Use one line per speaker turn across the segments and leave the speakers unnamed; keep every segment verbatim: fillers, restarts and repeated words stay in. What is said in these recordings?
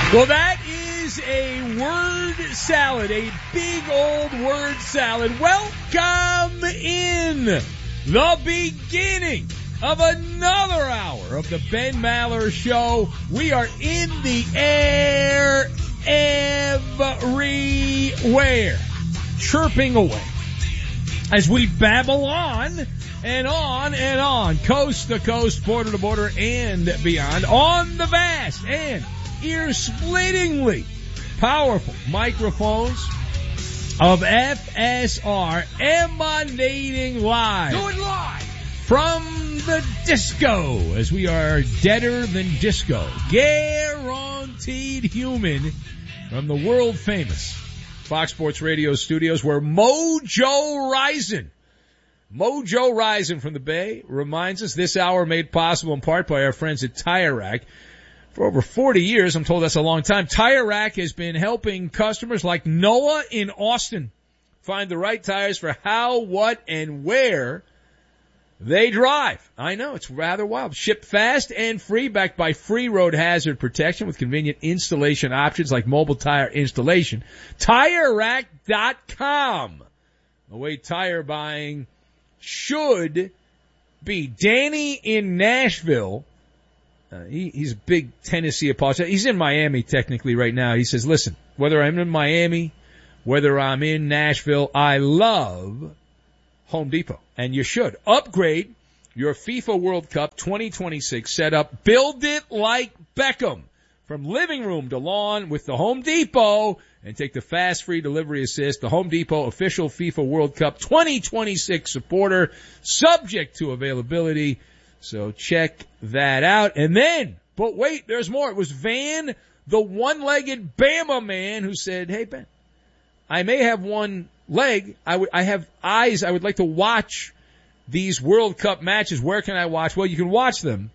Well, that is a word salad, a big old word salad. Welcome in the beginning of another hour of the Ben Maller Show. We are in the air everywhere, chirping away as we babble on and on and on, coast to coast, border to border, and beyond, on the vast and ear-splittingly powerful microphones of F S R, emanating live.
Do it live!
From the disco, as we are deader than disco. Guaranteed human from the world-famous Fox Sports Radio studios, where Mojo Rising, Mojo Rising from the Bay reminds us this hour made possible in part by our friends at Tire Rack. For over forty years, I'm told that's a long time, Tire Rack has been helping customers like Noah in Austin find the right tires for how, what, and where they drive. I know, it's rather wild. Shipped fast and free, backed by free road hazard protection with convenient installation options like mobile tire installation. Tire Rack dot com. The way tire buying should be. Danny in Nashville. Uh, he, he's a big Tennessee apologist. He's in Miami technically right now. He says, listen, whether I'm in Miami, whether I'm in Nashville, I love Home Depot. And you should. Upgrade your FIFA World Cup twenty twenty-six setup. Build it like Beckham. From living room to lawn with the Home Depot. And take the fast free delivery assist. The Home Depot official FIFA World Cup twenty twenty-six supporter. Subject to availability. So check that out. And then, but wait, there's more. It was Van, the one-legged Bama man, who said, hey, Ben, I may have one leg. I would, I have eyes. I would like to watch these World Cup matches. Where can I watch? Well, you can watch them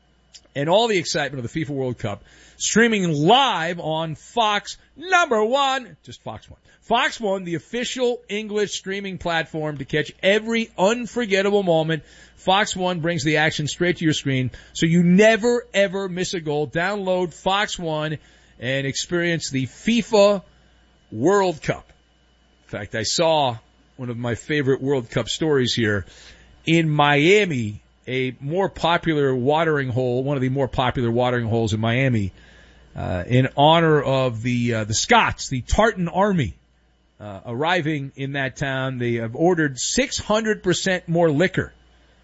and all the excitement of the FIFA World Cup streaming live on Fox number one, just Fox One. Fox One, the official English streaming platform to catch every unforgettable moment. Fox One brings the action straight to your screen, so you never, ever miss a goal. Download Fox One and experience the FIFA World Cup. In fact, I saw one of my favorite World Cup stories here. In Miami, a more popular watering hole, one of the more popular watering holes in Miami, uh, in honor of the uh, the Scots, the Tartan Army, uh, arriving in that town. They have ordered six hundred percent more liquor.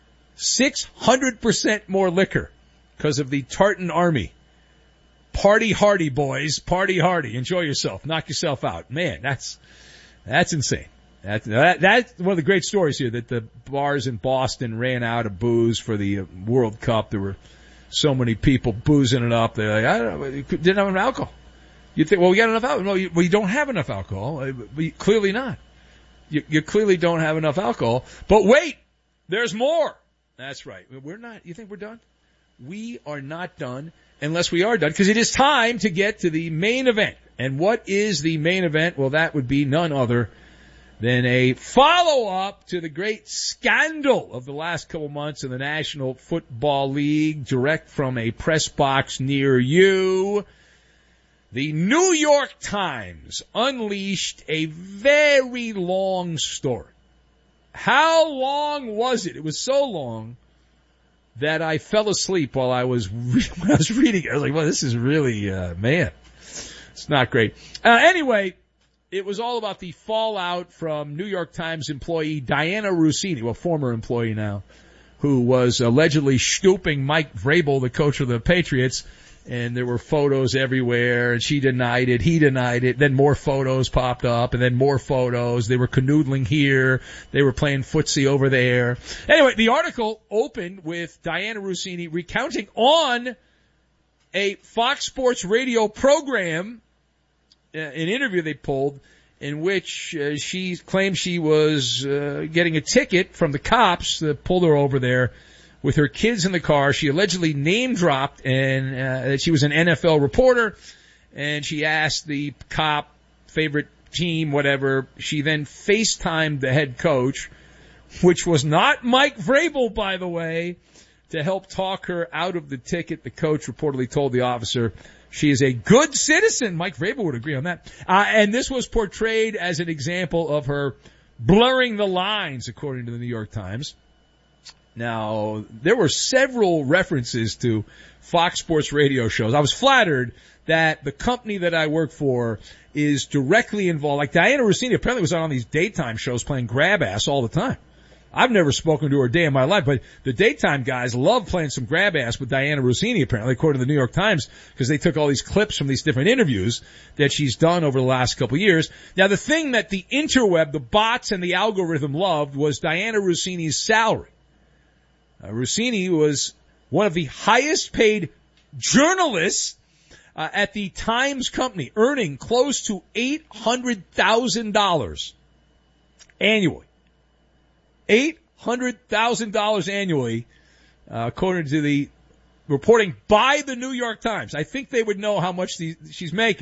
six hundred percent more liquor because of the Tartan Army. Party hardy, boys. Party hardy. Enjoy yourself. Knock yourself out. Man, that's that's insane. That, that, that's one of the great stories here, that the bars in Boston ran out of booze for the World Cup. There were so many people boozing it up. They're like, I don't know, you didn't have enough alcohol. You think, well, we got enough alcohol. No, you, well, you don't have enough alcohol. But you, clearly not. You, you clearly don't have enough alcohol. But wait, there's more. That's right. We're not, you think we're done? We are not done unless we are done, because it is time to get to the main event. And what is the main event? Well, that would be none other than a follow-up to the great scandal of the last couple months in the National Football League, direct from a press box near you. The New York Times unleashed a very long story. How long was it? It was so long that I fell asleep while I was re- when I was reading it. I was like, well, this is really, uh, man, it's not great. Uh, anyway, it was all about the fallout from New York Times employee Diana Russini, well, former employee now, who was allegedly scooping Mike Vrabel, the coach of the Patriots, and there were photos everywhere, and she denied it, he denied it, then more photos popped up, and then more photos. They were canoodling here, they were playing footsie over there. Anyway, the article opened with Diana Russini recounting on a Fox Sports Radio program, uh, an interview they pulled, in which uh, she claimed she was uh, getting a ticket from the cops that pulled her over there with her kids in the car. She allegedly name-dropped and uh, that she was an N F L reporter, and she asked the cop, favorite team, whatever. She then FaceTimed the head coach, which was not Mike Vrabel, by the way, to help talk her out of the ticket. The coach reportedly told the officer she is a good citizen. Mike Vrabel would agree on that. Uh, and this was portrayed as an example of her blurring the lines, according to the New York Times. Now, there were several references to Fox Sports radio shows. I was flattered that the company that I work for is directly involved. Like Diana Russini apparently was on these daytime shows playing grab ass all the time. I've never spoken to her a day in my life, but the daytime guys love playing some grab ass with Diana Russini, apparently, according to the New York Times, because they took all these clips from these different interviews that she's done over the last couple of years. Now, the thing that the interweb, the bots and the algorithm loved was Diana Russini's salary. Uh, Russini was one of the highest paid journalists uh, at the Times Company, earning close to eight hundred thousand dollars annually. eight hundred thousand dollars annually, uh, according to the reporting by the New York Times. I think they would know how much the, she's making.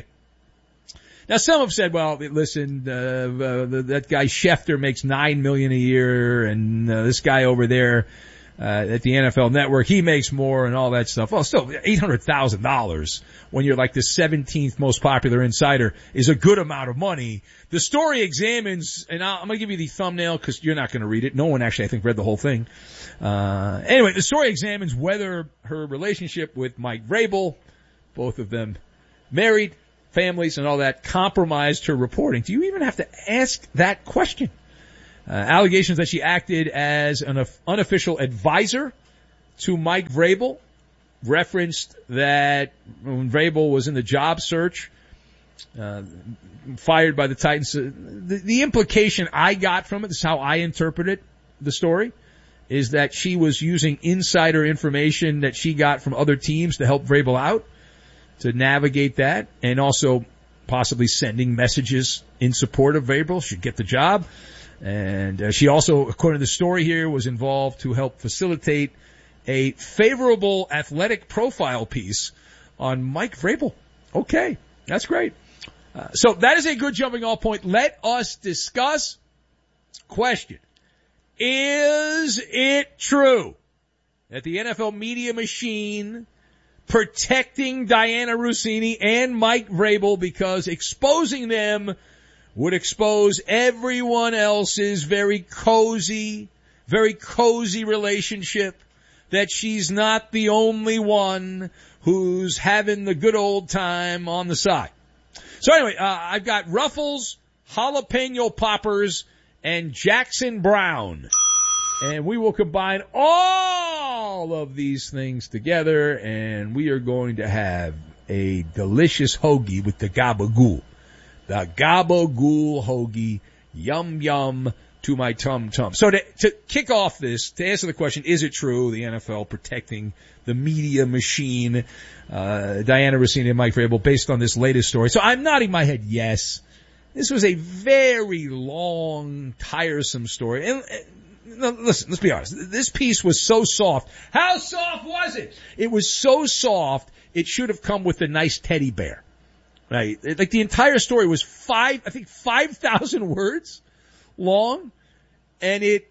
Now, some have said, well, listen, uh, uh, the, that guy Schefter makes nine million dollars a year, and uh, this guy over there uh, at the N F L Network, he makes more and all that stuff. Well, still, eight hundred thousand dollars when you're like the seventeenth most popular insider is a good amount of money. The story examines, and I'll, I'm going to give you the thumbnail because you're not going to read it. No one actually, I think, read the whole thing. Uh, anyway, the story examines whether her relationship with Mike Vrabel, both of them married, families, and all that, compromised her reporting. Do you even have to ask that question? Uh, allegations that she acted as an unofficial advisor to Mike Vrabel, referenced that when Vrabel was in the job search, uh, fired by the Titans. Uh, the, the implication I got from it, this is how I interpreted the story, is that she was using insider information that she got from other teams to help Vrabel out, to navigate that, and also possibly sending messages in support of Vrabel. She'd get the job. And uh, she also, according to the story here, was involved to help facilitate a favorable athletic profile piece on Mike Vrabel. Okay, that's great. Uh, so that is a good jumping off point. Let us discuss. Question. Is it true that the N F L media machine protecting Diana Russini and Mike Vrabel because exposing them would expose everyone else's very cozy, very cozy relationship, that she's not the only one who's having the good old time on the side? So anyway, uh, I've got Ruffles, Jalapeno Poppers, and Jackson Brown. And we will combine all of these things together, and we are going to have a delicious hoagie with the gabagool. The gabagool hoagie, yum yum to my tum tum. So to, to kick off this, to answer the question, is it true the N F L protecting the media machine, uh, Diana Russini and Mike Vrabel, based on this latest story? So I'm nodding my head yes. This was a very long, tiresome story. And, and listen, let's be honest. This piece was so soft. How soft was it? It was so soft, it should have come with a nice teddy bear. Right? Like the entire story was five, I think five thousand words long, and it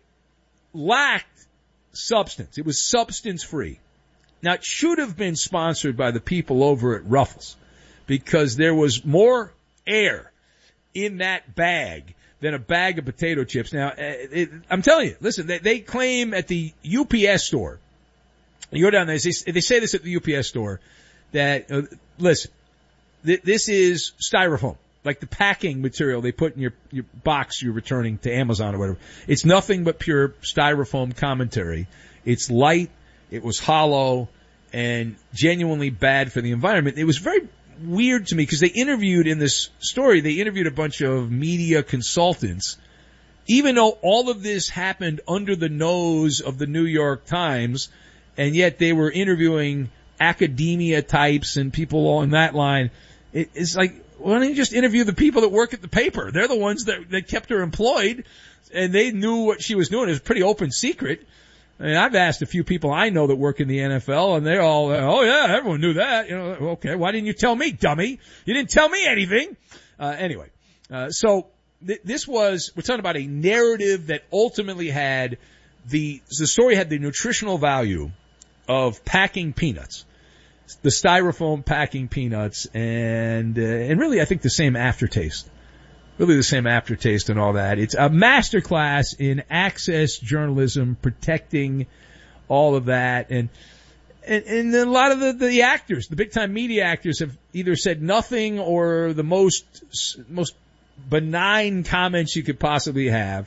lacked substance. It was substance free. Now it should have been sponsored by the people over at Ruffles, because there was more air in that bag than a bag of potato chips. Now, it, I'm telling you, listen, they, they claim at the U P S store, you go down there, they, they say this at the U P S store, that, uh, listen, th- this is styrofoam, like the packing material they put in your, your box you're returning to Amazon or whatever. It's nothing but pure styrofoam commentary. It's light, it was hollow, and genuinely bad for the environment. It was very weird to me because they interviewed in this story, they interviewed a bunch of media consultants, even though all of this happened under the nose of the New York Times, and yet they were interviewing academia types and people along that line. It, it's like, why don't you just interview the people that work at the paper? They're the ones that, that kept her employed, and they knew what she was doing. It was a pretty open secret. I mean, I've asked a few people I know that work in the N F L, and they're all, oh yeah, everyone knew that. You know, okay, why didn't you tell me, dummy? You didn't tell me anything. Uh, anyway, uh, so th- this was, we're talking about a narrative that ultimately had the, the story had the nutritional value of packing peanuts, the styrofoam packing peanuts, and uh, and really I think the same aftertaste, really the same aftertaste and all that. It's a masterclass in access journalism, protecting all of that, and and, and a lot of the, the actors, the big time media actors, have either said nothing or the most most benign comments you could possibly have.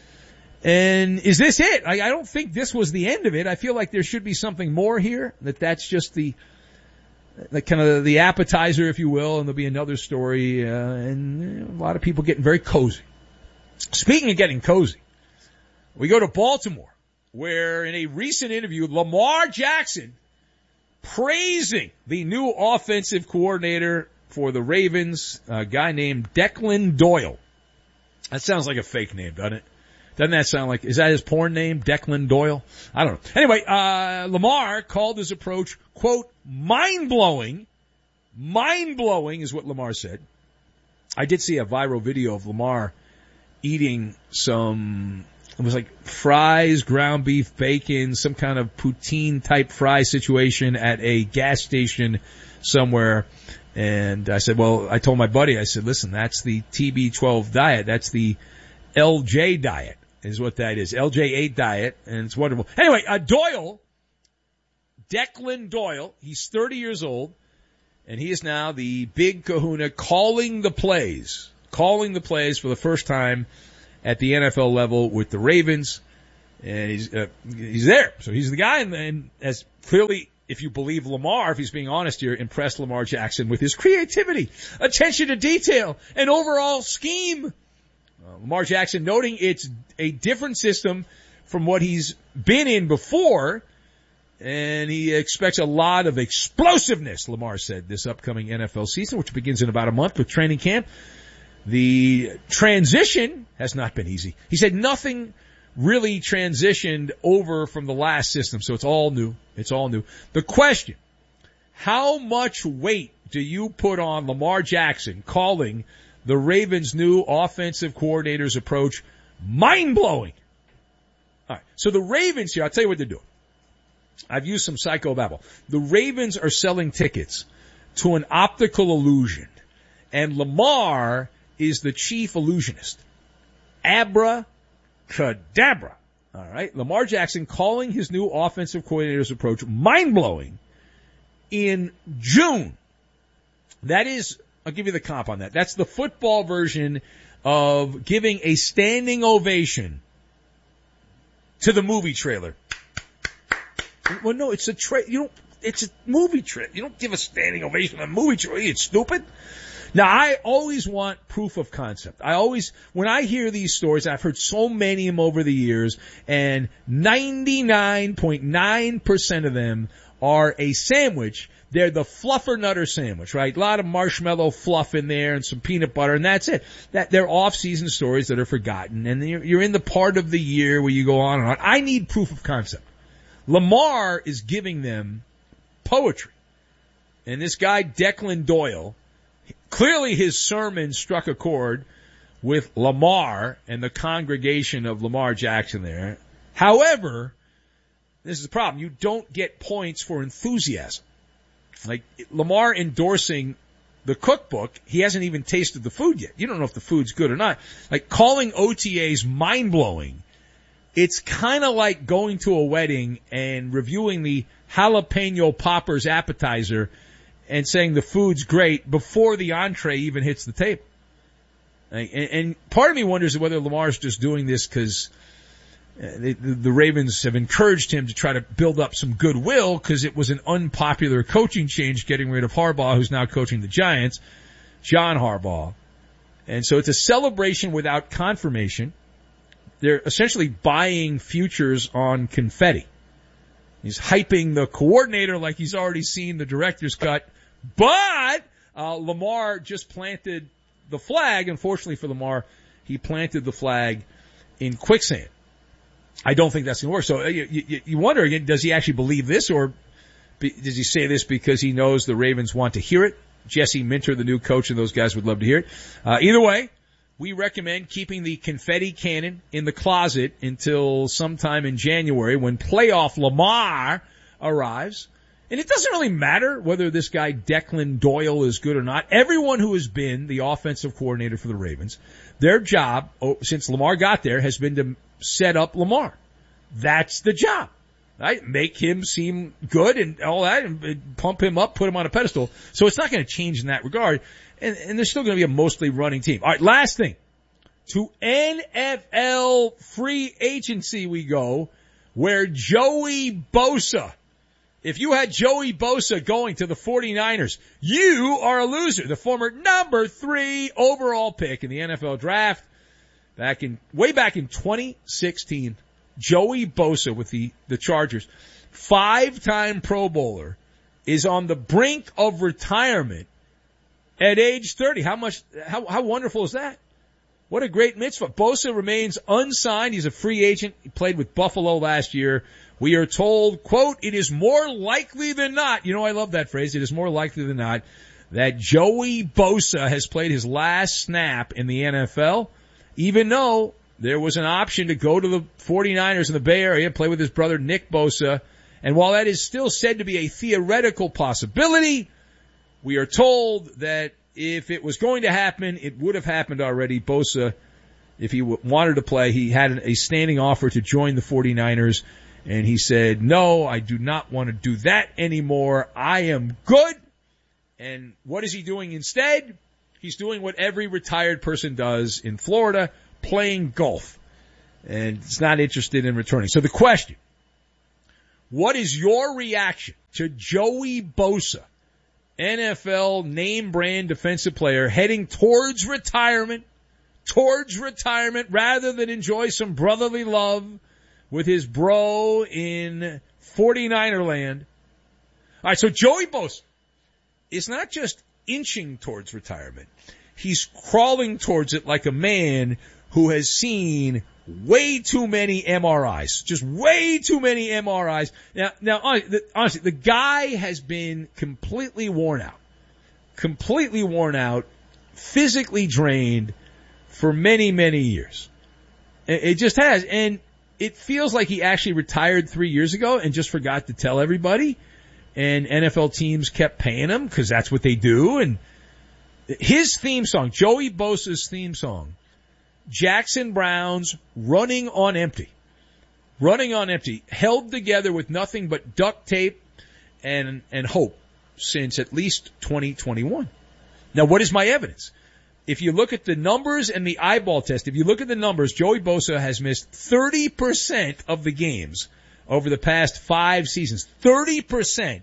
And is this it? I, I don't think this was the end of it. I feel like there should be something more here, that that's just the, the kind of the appetizer, if you will, and there'll be another story, uh, and a lot of people getting very cozy. Speaking of getting cozy, we go to Baltimore, where in a recent interview, Lamar Jackson praising the new offensive coordinator for the Ravens, a guy named Declan Doyle. That sounds like a fake name, doesn't it? Doesn't that sound like, is that his porn name, Declan Doyle? I don't know. Anyway, uh, Lamar called his approach, quote, mind-blowing. Mind-blowing is what Lamar said. I did see a viral video of Lamar eating some, it was like fries, ground beef, bacon, some kind of poutine-type fry situation at a gas station somewhere. And I said, well, I told my buddy, I said, listen, that's the T B twelve diet. That's the L J diet. Is what that is. L J eight diet, and it's wonderful. Anyway, uh, Doyle, Declan Doyle, he's thirty years old, and he is now the big kahuna calling the plays, calling the plays for the first time at the N F L level with the Ravens, and he's uh, he's there. So he's the guy, and, and as clearly, if you believe Lamar, if he's being honest here, impressed Lamar Jackson with his creativity, attention to detail, and overall scheme. Uh, Lamar Jackson noting it's a different system from what he's been in before, and he expects a lot of explosiveness, Lamar said, this upcoming N F L season, which begins in about a month with training camp. The transition has not been easy. He said nothing really transitioned over from the last system, so it's all new. It's all new. The question, how much weight do you put on Lamar Jackson calling the Ravens' new offensive coordinator's approach mind-blowing? All right. So the Ravens here, I'll tell you what they're doing. I've used some psychobabble. The Ravens are selling tickets to an optical illusion, and Lamar is the chief illusionist. Abracadabra. All right. Lamar Jackson calling his new offensive coordinator's approach mind-blowing in June. That is, I'll give you the comp on that. That's the football version of giving a standing ovation to the movie trailer. Well, no, it's a tra- you don't, it's a movie trailer. You don't give a standing ovation to a movie trailer. It's stupid. Now, I always want proof of concept. I always, when I hear these stories, I've heard so many of them over the years, and ninety-nine point nine percent of them are a sandwich. They're the fluffer nutter sandwich, right? A lot of marshmallow fluff in there and some peanut butter, and that's it. That they're off-season stories that are forgotten, and you're, you're in the part of the year where you go on and on. I need proof of concept. Lamar is giving them poetry. And this guy, Declan Doyle, clearly his sermon struck a chord with Lamar and the congregation of Lamar Jackson there. However, this is the problem. You don't get points for enthusiasm. Like, Lamar endorsing the cookbook, he hasn't even tasted the food yet. You don't know if the food's good or not. Like, calling O T As mind-blowing, it's kind of like going to a wedding and reviewing the jalapeno poppers appetizer and saying the food's great before the entree even hits the table. And, and part of me wonders whether Lamar's just doing this because the, the Ravens have encouraged him to try to build up some goodwill because it was an unpopular coaching change getting rid of Harbaugh, who's now coaching the Giants, John Harbaugh. And so it's a celebration without confirmation. They're essentially buying futures on confetti. He's hyping the coordinator like he's already seen the director's cut. But uh, Lamar just planted the flag. Unfortunately for Lamar, he planted the flag in quicksand. I don't think that's going to work. So you, you, you wonder, again, does he actually believe this, or be, does he say this because he knows the Ravens want to hear it? Jesse Minter, the new coach, and those guys would love to hear it. Uh, either way, we recommend keeping the confetti cannon in the closet until sometime in January when playoff Lamar arrives. And it doesn't really matter whether this guy Declan Doyle is good or not. Everyone who has been the offensive coordinator for the Ravens, their job, oh, since Lamar got there, has been to set up Lamar. That's the job. Right? Make him seem good and all that, and pump him up, put him on a pedestal. So it's not going to change in that regard. And, and there's still going to be a mostly running team. All right, last thing. To N F L free agency we go, where Joey Bosa, if you had Joey Bosa going to the 49ers, you are a loser. The former number three overall pick in the N F L draft back in, way back in twenty sixteen. Joey Bosa with the, the Chargers, five-time Pro Bowler, is on the brink of retirement at age thirty. How much, how, how wonderful is that? What a great mitzvah. Bosa remains unsigned. He's a free agent. He played with Buffalo last year. We are told, quote, it is more likely than not, you know I love that phrase, it is more likely than not, that Joey Bosa has played his last snap in the N F L, even though there was an option to go to the 49ers in the Bay Area, play with his brother Nick Bosa. And while that is still said to be a theoretical possibility, we are told that if it was going to happen, it would have happened already. Bosa, if he w- wanted to play, he had a standing offer to join the 49ers. And he said, no, I do not want to do that anymore. I am good. And what is he doing instead? He's doing what every retired person does in Florida, playing golf, and it's not interested in returning. So the question, what is your reaction to Joey Bosa, N F L name brand defensive player, heading towards retirement, towards retirement, rather than enjoy some brotherly love with his bro in 49er land? All right, so Joey Bosa is not just inching towards retirement. He's crawling towards it like a man who has seen way too many M R Is. Just way too many M R Is. Now, now, honestly, the guy has been completely worn out. Completely worn out, physically drained for many, many years. It just has. And it feels like he actually retired three years ago and just forgot to tell everybody. And N F L teams kept paying him because that's what they do. And his theme song, Joey Bosa's theme song, Jackson Browns running on empty, running on empty, held together with nothing but duct tape and, and hope since at least twenty twenty-one. Now, what is my evidence? If you look at the numbers and the eyeball test, if you look at the numbers, Joey Bosa has missed thirty percent of the games over the past five seasons. thirty percent.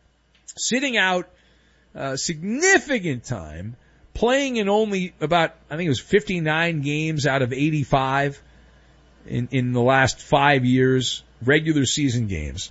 Sitting out uh, significant time, playing in only about, I think it was fifty-nine games out of eighty-five in, in the last five years, regular season games.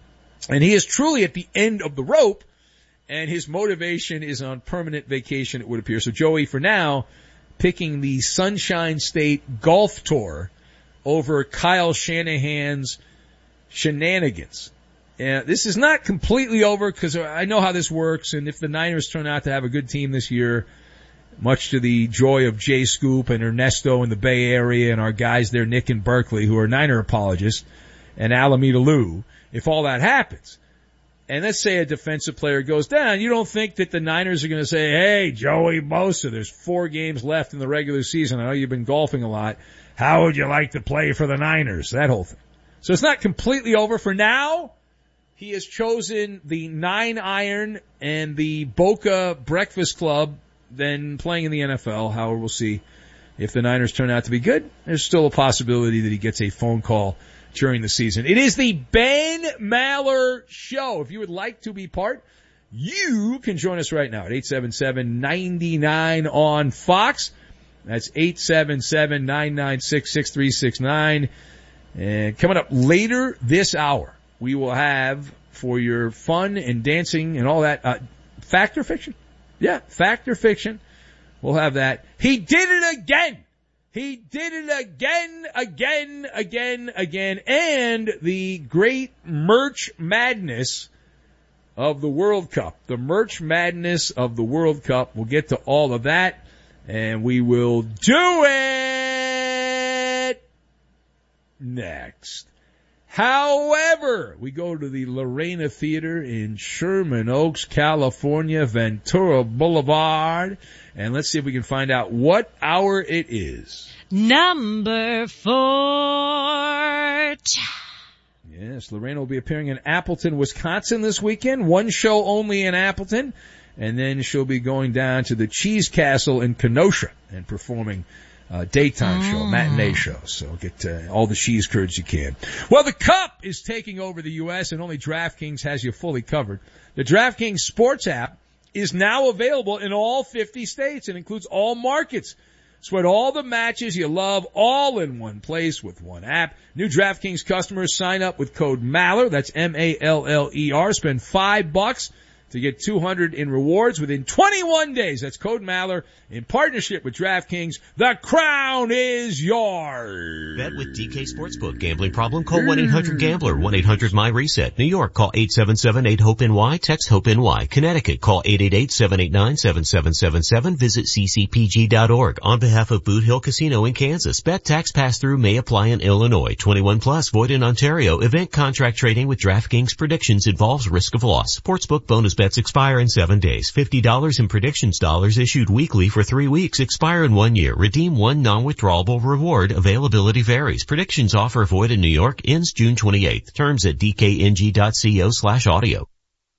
And he is truly at the end of the rope, and his motivation is on permanent vacation, it would appear. So Joey, for now, picking the Sunshine State Golf Tour over Kyle Shanahan's shenanigans. And this is not completely over because I know how this works, and if the Niners turn out to have a good team this year, much to the joy of Jay Scoop and Ernesto in the Bay Area and our guys there, Nick and Berkeley, who are Niner apologists, and Alameda Lou, if all that happens, and let's say a defensive player goes down, you don't think that the Niners are going to say, hey, Joey Bosa, there's four games left in the regular season. I know you've been golfing a lot. How would you like to play for the Niners? That whole thing. So it's not completely over for now. He has chosen the nine iron and the Boca Breakfast Club than playing in the N F L. However, we'll see if the Niners turn out to be good. There's still a possibility that he gets a phone call during the season. It is the Ben Maller Show. If you would like to be part, you can join us right now at eight seven seven, nine nine on Fox. That's eight seven seven, nine nine six, six three six nine. And coming up later this hour, we will have, for your fun and dancing and all that, uh, fact or fiction? Yeah, fact or fiction. We'll have that. He did it again! He did it again, again, again, again. And the great merch madness of the World Cup. The merch madness of the World Cup. We'll get to all of that. And we will do it next. However, we go to the Lorena Theater in Sherman Oaks, California, Ventura Boulevard, and let's see if we can find out what hour it is.
Number four.
Yes, Lorena will be appearing in Appleton, Wisconsin this weekend. One show only in Appleton, and then she'll be going down to the Cheese Castle in Kenosha and performing Uh, daytime show,
mm.
matinee show. So get uh, all the cheese curds you can. Well, the Cup is taking over the U S and only DraftKings has you fully covered. The DraftKings Sports app is now available in all fifty states and includes all markets. Sweat all the matches you love all in one place with one app. New DraftKings customers sign up with code Maller. That's M A L L E R. Spend five bucks to get two hundred in rewards within twenty-one days. That's code Maller in partnership with DraftKings. The crown is yours.
Bet with D K Sportsbook. Gambling problem? Call one eight hundred gambler. one eight hundred my reset. New York, call eight seven seven eight hope N Y. Text HOPE-NY. Connecticut, call eight eight eight seven eight nine seven seven seven seven. Visit C C P G dot org. On behalf of Boot Hill Casino in Kansas, bet tax pass-through may apply in Illinois. twenty-one plus, void in Ontario. Event contract trading with DraftKings predictions involves risk of loss. Sportsbook bonus bets expire in seven days. fifty dollars in predictions dollars issued weekly for three weeks. Expire in one year. Redeem one non-withdrawable reward. Availability varies. Predictions offer void in New York. Ends June twenty-eighth. Terms at d k n g dot co slash audio.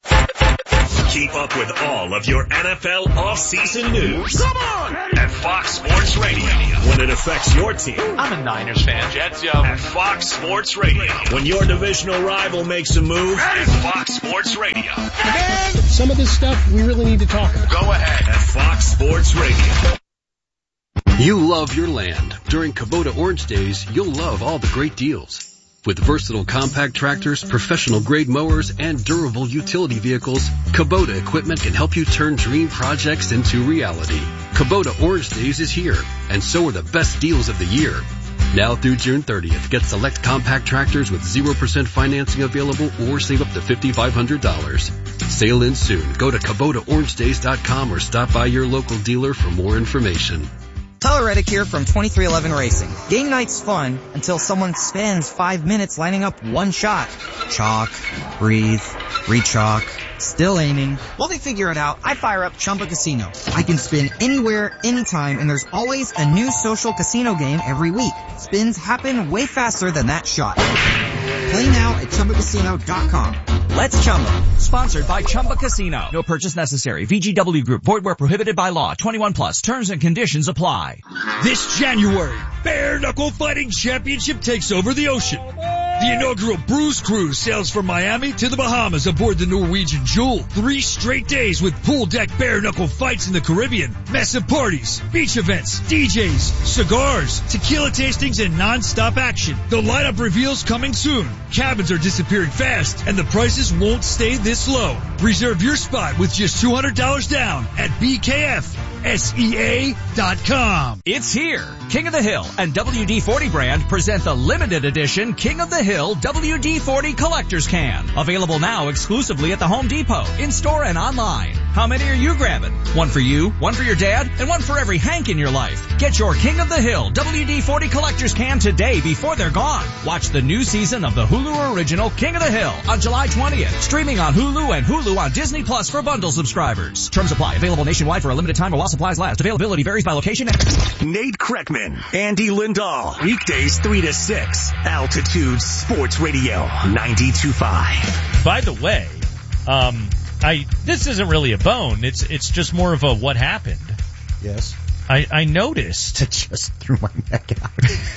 Keep up with all of your N F L off-season news. Come on! At Fox Sports Radio. When it affects your team.
I'm a Niners fan. Jets, yo.
At Fox Sports Radio. When your divisional rival makes a move. At Fox Sports Radio.
And some of this stuff we really need to talk about.
Go ahead. At Fox Sports Radio.
You love your land. During Kubota Orange Days, you'll love all the great deals. With versatile compact tractors, professional-grade mowers, and durable utility vehicles, Kubota equipment can help you turn dream projects into reality. Kubota Orange Days is here, and so are the best deals of the year. Now through June thirtieth, get select compact tractors with zero percent financing available or save up to five thousand five hundred dollars. Sale ends soon. Go to Kubota Orange Days dot com or stop by your local dealer for more information.
Tyler Reddick here from twenty-three eleven Racing. Game night's fun until someone spends five minutes lining up one shot. Chalk, breathe, re-chalk, still aiming. While they figure it out, I fire up Chumba Casino. I can spin anywhere, anytime, and there's always a new social casino game every week. Spins happen way faster than that shot. Play now at Chumba Casino dot com. Let's Chumba.
Sponsored by Chumba Casino. No purchase necessary. V G W Group. Void where prohibited by law. twenty-one plus. Terms and conditions apply.
This January, Bare Knuckle Fighting Championship takes over the ocean. The inaugural Bruise Cruise sails from Miami to the Bahamas aboard the Norwegian Jewel. Three straight days with pool deck bare knuckle fights in the Caribbean, massive parties, beach events, D Js, cigars, tequila tastings, and non-stop action. The lineup reveals coming soon. Cabins are disappearing fast, and the prices won't stay this low. Reserve your spot with just two hundred dollars down at B K F S E A dot com.
It's here. King of the Hill and W D forty brand present the limited edition King of the Hill W D forty Collector's Can. Available now exclusively at the Home Depot, in-store and online. How many are you grabbing? One for you, one for your dad, and one for every Hank in your life. Get your King of the Hill W D forty Collector's Can today before they're gone. Watch the new season of the Hulu original King of the Hill on July twentieth. Streaming on Hulu and Hulu on Disney Plus for bundle subscribers. Terms apply. Available nationwide for a limited time or while supplies last. Availability varies by location.
Nate Kreckman, Andy Lindahl. Weekdays three to six. Altitude Sports Radio ninety-two point five.
By the way, um, I this isn't really a bone. It's it's just more of a what happened.
Yes.
I, I noticed.
I just threw my neck out.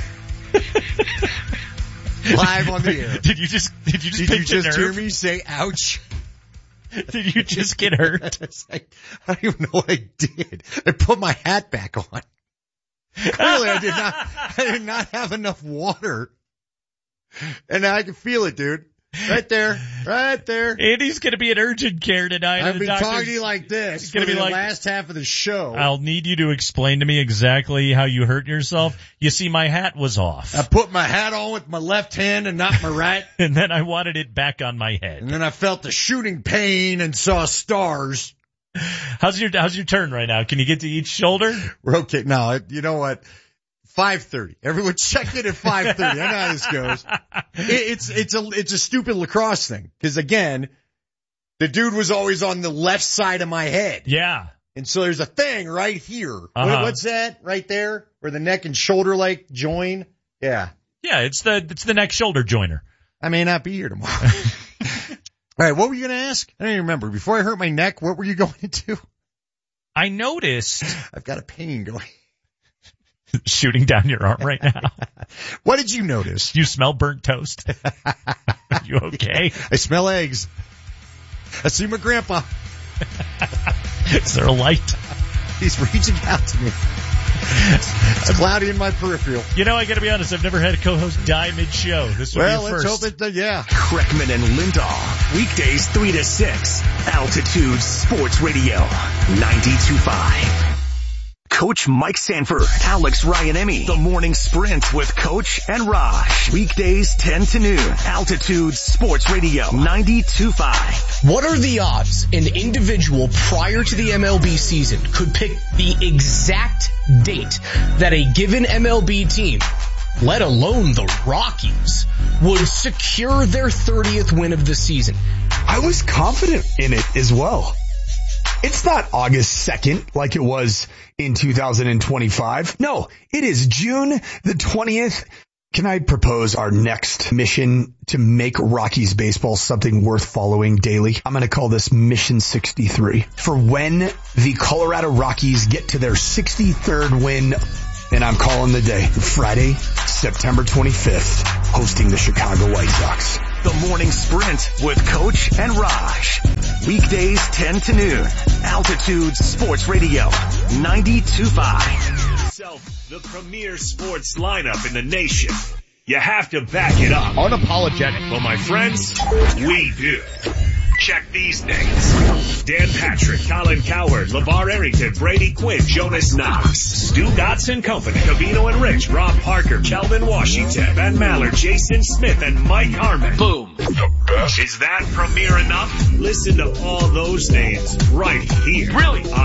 Live on the air.
Did you just did you just,
did you just
nerve?
hear me say ouch?
Did you just get hurt?
I, I don't even know what I did. I put my hat back on. Clearly I did not, I did not have enough water. And now I can feel it, dude. Right there. Right there.
Andy's gonna be in urgent care tonight.
I've been talking to you like this for the like, last half of the show.
I'll need you to explain to me exactly how you hurt yourself. You see, my hat was off.
I put my hat on with my left hand and not my right.
And then I wanted it back on my head.
And then I felt the shooting pain and saw stars.
How's your, how's your turn right now? Can you get to each shoulder?
We're okay. No, you know what? five thirty. Everyone check in at five thirty. I know how this goes. It, it's, it's a, it's a stupid lacrosse thing. Cause again, the dude was always on the left side of my head.
Yeah.
And so there's a thing right here.
Uh-huh.
What, what's that right there? Where the neck and shoulder like join? Yeah.
Yeah, it's the it's the neck shoulder joiner.
I may not be here tomorrow. All right, what were you going to ask? I don't even remember. Before I hurt my neck, what were you going to?
I noticed.
I've got a pain going.
Shooting down your arm right now.
What did you notice?
You smell burnt toast. Are you okay?
I smell eggs. I see my grandpa.
Is there a light?
He's reaching out to me. It's cloudy in my peripheral.
You know, I gotta be honest, I've never had a co-host die mid-show. This will
well,
be a
let's
first.
hope it, uh, yeah.
Kreckman and Lindahl, weekdays three to six, Altitude Sports Radio, ninety-two point five. Coach Mike Sanford, Alex Ryanemi, The Morning Sprint with Coach and Raj. Weekdays ten to noon, Altitude Sports Radio, ninety-two point five.
What are the odds an individual prior to the M L B season could pick the exact date that a given M L B team, let alone the Rockies, would secure their thirtieth win of the season?
I was confident in it as well. It's not August second like it was in two thousand twenty-five. No, it is June the twentieth. Can I propose our next mission to make Rockies baseball something worth following daily? I'm going to call this Mission sixty-three. For when the Colorado Rockies get to their sixty-third win, and I'm calling the day Friday, September twenty-fifth, hosting the Chicago White Sox.
The Morning Sprint with Coach and Raj. Weekdays ten to noon. Altitude Sports Radio, ninety-two point five. Yourself the premier sports lineup in the nation. You have to back it up.
Unapologetic.
Well, my friends, we do. Check these names. Dan Patrick, Colin Coward, LeVar Arrington, Brady Quinn, Jonas Knox, Stu Gotts and Company, Cavino and Rich, Rob Parker, Kelvin Washington, Ben Maller, Jason Smith, and Mike Harmon. Boom. The best. Is that premier enough? Listen to all those names right here. Really?